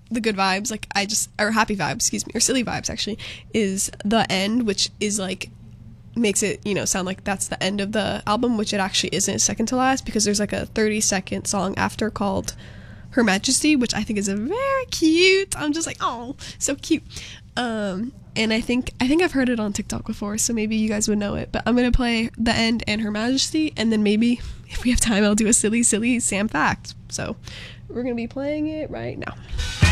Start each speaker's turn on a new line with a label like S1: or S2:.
S1: the good vibes, like or happy vibes, excuse me, or silly vibes actually, is the end, which is like makes it, sound like that's the end of the album, which it actually isn't. Second to last, because there's like a 30-second song after called Her Majesty, which I think is a very cute. I'm just like, oh, so cute. And I think I've heard it on TikTok before, so maybe you guys would know it. But I'm gonna play the end and Her Majesty, and then maybe if we have time, I'll do a silly Sam fact. So we're gonna be playing it right now.